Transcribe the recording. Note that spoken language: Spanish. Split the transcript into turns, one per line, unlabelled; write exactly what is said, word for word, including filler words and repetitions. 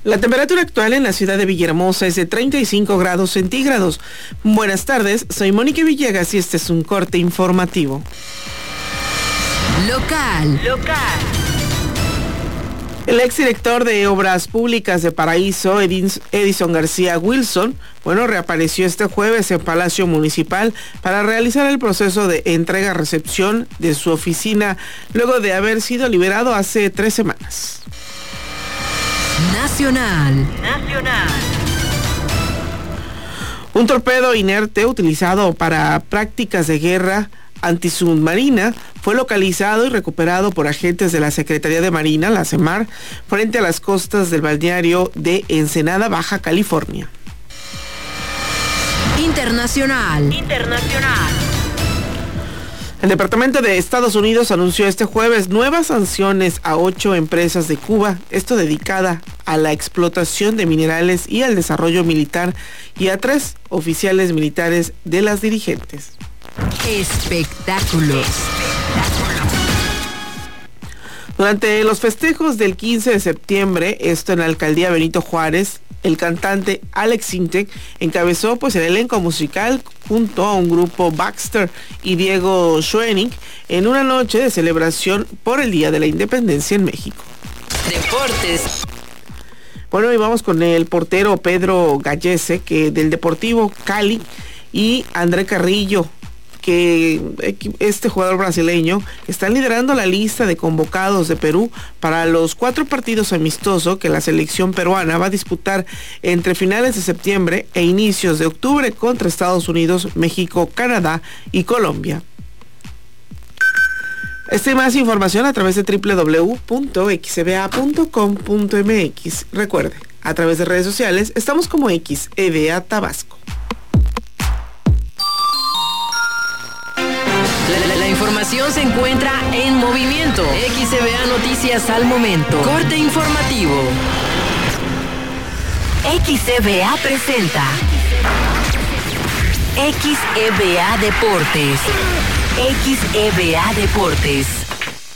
La temperatura actual en la ciudad de Villahermosa es de treinta y cinco grados centígrados. Buenas tardes, soy Mónica Villegas y este es un corte informativo.
Local. Local.
El exdirector de Obras Públicas de Paraíso, Edison García Wilson, bueno, reapareció este jueves en Palacio Municipal para realizar el proceso de entrega-recepción de su oficina luego de haber sido liberado hace tres semanas.
Nacional. Nacional.
Un torpedo inerte utilizado para prácticas de guerra antisubmarina fue localizado y recuperado por agentes de la Secretaría de Marina, la CEMAR, frente a las costas del balneario de Ensenada, Baja California.
Internacional. Internacional.
El Departamento de Estados Unidos anunció este jueves nuevas sanciones a ocho empresas de Cuba, esto dedicada a la explotación de minerales y al desarrollo militar, y a tres oficiales militares de las dirigentes.
Espectáculos.
Durante los festejos del quince de septiembre, esto en la alcaldía Benito Juárez, el cantante Alex Sintek encabezó pues el elenco musical junto a un grupo Baxter y Diego Schoening en una noche de celebración por el Día de la Independencia en México.
Deportes.
Bueno, y vamos con el portero Pedro Gallese, que del Deportivo Cali, y André Carrillo, que este jugador brasileño están liderando la lista de convocados de Perú para los cuatro partidos amistosos que la selección peruana va a disputar entre finales de septiembre e inicios de octubre contra Estados Unidos, México, Canadá y Colombia. Esta y más información a través de doble u doble u doble u punto x e b a punto com punto m x. Recuerde, a través de redes sociales estamos como X E B A Tabasco.
La, la, la información se encuentra en movimiento. X E B A Noticias al momento. Corte informativo. X E B A presenta X E B A Deportes. X E B A Deportes.